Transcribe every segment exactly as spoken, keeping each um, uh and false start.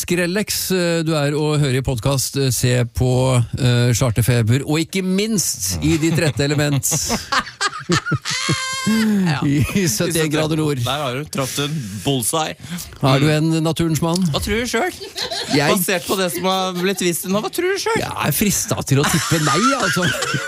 Skrellex du er og hører i podcast, se på uh, Charterfeber, og ikke minst i ditt rette element. Ja. I syttien grader nord. Der har du, traff du en bullseye. Har du en naturens mann? Hva tror du selv? Jeg... Basert på det som har blitt vist nå, hva tror du selv? Jeg er fristet til å tippe nei, altså.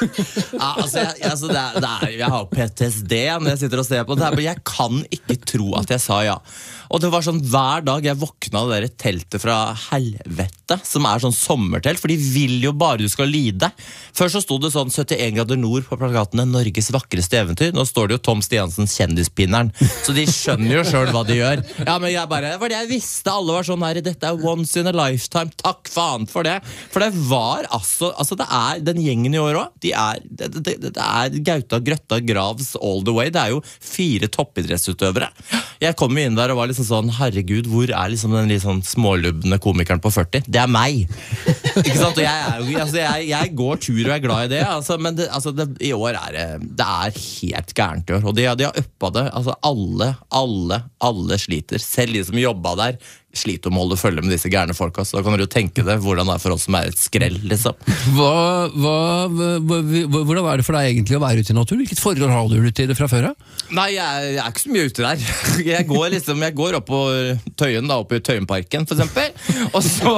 Ja, altså, jeg, altså det er, det er, jeg har P T S D når jeg sitter og ser på det her, men jeg kan ikke tro at jeg sa ja. Og det var sånn, hver dag jeg våkna av det der teltet fra helvete, som er sånn sommertelt, for de vil jo bare du skal lide. Før så stod det sånn syttien grader nord på plakatene, Norges vakreste eventyr. Nå står det jo Tom Stiansens Kjendispinneren, så de skjønner jo selv hva de gjør. Ja, men jeg bare, det var det jeg visste, alle var sånn her, dette er once in a lifetime, takk faen for det. For det var altså, altså det er den gjengen i år også, de er, det, det, det er Gauta, Grøtta, Gravs all the way, det er jo fire toppidrettsutøvere. Jeg kom inn der og var liksom sånn, herregud, hvor er liksom den litt sånn smålubne komikeren på førti? Det er meg. Ikke sant? Og jeg, er jo, altså, jeg, jeg går tur og er glad i det, altså, men det, altså, det, i år er det, det er helt gærent i år. Og de, de har øppet det, altså alle, alle, alle sliter. Selv de som jobbet der, sliter om å holde følge med disse gærne folka, så da kan du jo tenke det, hvordan det er for oss som er et skrell, liksom. Hva, hva, hva, hvordan er det for deg egentlig å være ute i natur? Hvilket forhold har du til det fra før? Nei, jeg, jeg er ikke så mye ute der. Jeg går liksom, jeg går opp på Tøyen, da, oppe i Tøyenparken, for eksempel. Og så,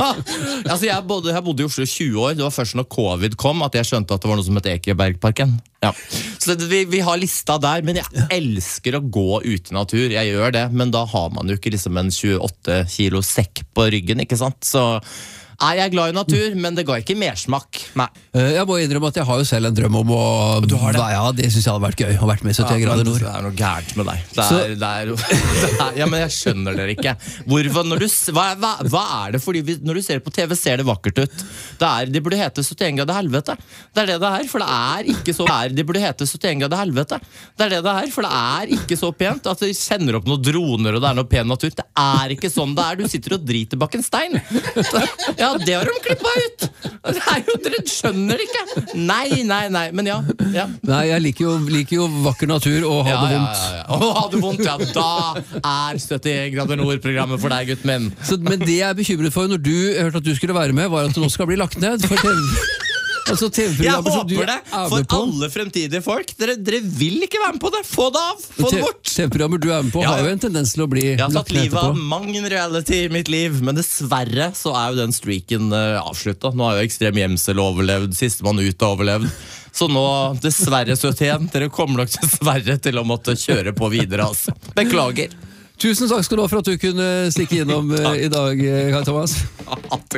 altså jeg bodde, jeg bodde i Oslo i tjue år, det var først når covid kom at jeg skjønte at det var noe som het Ekebergparken. Ja. Så det, vi, vi har lista der, men jeg elsker å gå ut i natur, jeg gjør det, men da har man jo ikke liksom en tjueåtte kilo sekk på ryggen, ikke sant? Så nei, jeg er glad i natur, men det ga ikke mersmak. Nei. Jeg må innrømme at jeg har jo selv en drøm om å... Du har det? Ja, det synes jeg hadde vært gøy, å ha vært med i syttien grader nord. Det er noe gærent med deg. Det er, det er, det er, ja, men jeg skjønner dere ikke. Hvorfor, når du, hva, hva, hva er det? Fordi vi, når du ser på T V, ser det vakkert ut. Det, er, det burde hete syttien grader helvete. Det er det det er, for det er ikke så... Det, er, det burde hete syttien grader helvete. Det er det det er, for det er ikke så pent at de sender opp noen droner og det er noe pen natur. Det er ikke sånn det er. Du sitter og driter bak en stein. Ja, det har de klippet ut. Det er jo, dere skjønner det ikke. Nei, nei, nei, men ja, ja. Nei, jeg liker jo, liker jo vakker natur og ha ja, det vondt. Ja, ja, ja. Og ha det vondt, ja. Da er syttien grader nord-programmet for deg, gutt min. Så, men det jeg er bekymret for når du hørte at du skulle være med, var at det nå skal bli lagt ned for T V. Altså, jeg håper det, for alle fremtidige folk. Dere, dere vil ikke være med på det. Få det av, få det bort. T V-programmer du er med på ja, har jo en tendens til å bli jeg har tatt livet av mange reality i mitt liv, men dessverre så er jo den streaken uh, avsluttet. Nå har jo Ekstrem Gjemsel overlevd, siste man ut har overlevd. Så nå, dessverre syttien, dere kommer nok dessverre til å måtte kjøre på videre, altså. Beklager. Tusen takk skal du ha for at du kunne stikke innom uh, i dag, Kai Thomas.